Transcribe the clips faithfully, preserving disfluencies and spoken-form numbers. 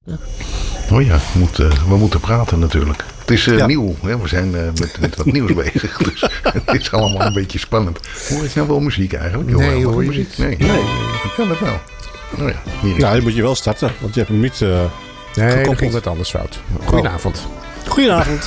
Oh ja, we moeten, we moeten praten natuurlijk. Het is uh, ja. nieuw. Hè? We zijn uh, met, met wat nieuws bezig. Dus het is allemaal een beetje spannend. Hoor je nou wel muziek eigenlijk? Joh, nee, hoor je muziek? Nee. nee. Ik kan het wel. Oh ja, hier nou, dan moet je wel starten. Want je hebt hem niet uh, nee, dat ging het anders fout. Goedenavond. Oh. Goedenavond.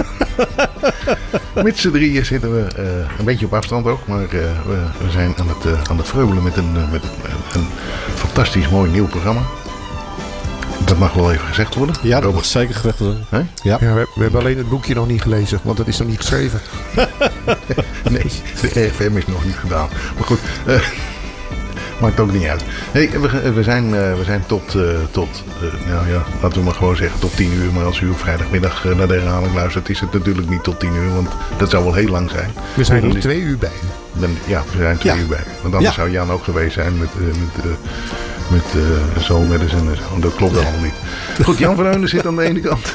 Met z'n drieën zitten we uh, een beetje op afstand ook. Maar uh, we, we zijn aan het, uh, aan het vreubelen met, een, uh, met een, een fantastisch mooi nieuw programma. Dat mag wel even gezegd worden. Ja, dat mag zeker gezegd worden. Hey? Ja. Ja, we, we hebben alleen het boekje nog niet gelezen, want dat is nog niet geschreven. Nee, de R F M is nog niet gedaan. Maar goed, uh, maakt ook niet uit. Hey, we, we, zijn, uh, we zijn tot, uh, tot uh, nou ja, laten we maar gewoon zeggen tot tien uur. Maar als u op vrijdagmiddag uh, naar de herhaling luistert, is het natuurlijk niet tot tien uur. Want dat zou wel heel lang zijn. We zijn nog twee uur bij u. Dan, ja, we zijn twee ja. uur bij u. Want anders ja. zou Jan ook geweest zijn met... Uh, met uh, Met uh, zo medicine en zo. Dat klopt allemaal niet. Goed, Jan van Heunen zit aan de ene kant.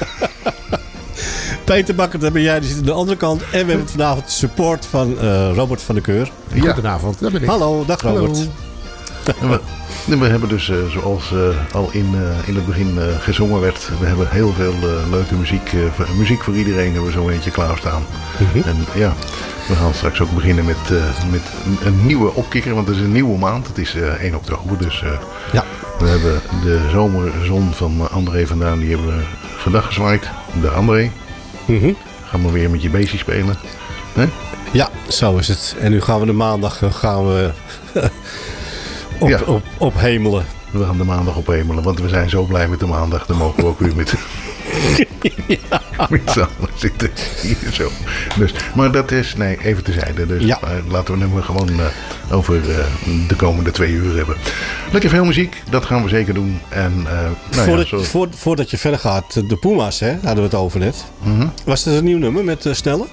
Peter Bakker, daar ben jij, die zit aan de andere kant. En we hebben vanavond support van uh, Robert van der Keur. Ja. Goedenavond, daar ben ik. Hallo, dag Robert. Hallo. We, we hebben dus, uh, zoals uh, al in, uh, in het begin uh, gezongen werd, we hebben heel veel uh, leuke muziek. Uh, voor, muziek voor iedereen hebben we zo eentje klaarstaan. Mm-hmm. En ja, we gaan straks ook beginnen met, uh, met een nieuwe opkikker, want het is een nieuwe maand. Het is uh, één oktober, dus uh, ja. we hebben de zomerzon van André vandaan, die hebben we vandaag gezwaaid. De André. Mm-hmm. Gaan we weer met je beestje spelen. Hè? Ja, zo is het. En nu gaan we de maandag gaan we op, ja. op, op hemelen. We gaan de maandag op hemelen, want we zijn zo blij met de maandag. Dan mogen we ook weer met... ja. Met z'n allen zitten hier zo. Dus, maar dat is, nee, even terzijde. Dus ja. uh, laten we hem gewoon uh, over uh, de komende twee uur hebben. Lekker veel muziek, dat gaan we zeker doen. En, uh, nou voordat, ja, zo... voor, voordat je verder gaat, de Puma's, hè, hadden we het over net. Mm-hmm. Was dat een nieuw nummer met uh, Snelle?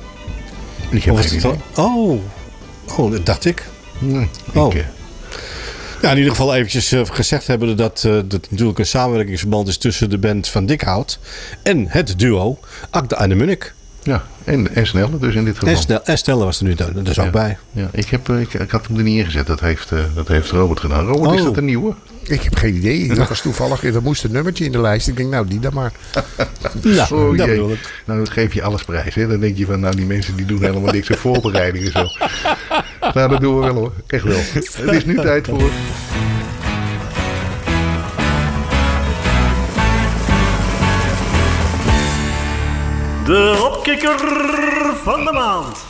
Ik heb geen idee. Oh. oh, dat dacht ik. Nee, oh. ik uh... Ja, in ieder geval eventjes uh, gezegd hebben dat uh, dat natuurlijk een samenwerkingsverband is tussen de band van Dikhout en het duo Akda en de Munnik. Ja, en, en Snelle dus in dit geval. En, snel, en Snelle was er nu dus ja. ook bij. Ja, ik, heb, ik, ik had hem er niet ingezet. Dat heeft, uh, dat heeft Robert gedaan. Robert, oh. is dat een nieuwe? Ik heb geen idee. Dat was toevallig. Er moest een nummertje in de lijst. Ik denk, nou, die dan maar. nou, oh, dat jee. bedoel ik. Nou, dat geef je alles prijs. Hè? Dan denk je van, nou, die mensen die doen helemaal niks aan voorbereidingen zo. Nou, dat doen we wel hoor. Echt wel. Het is nu tijd voor... De opkikker van de maand.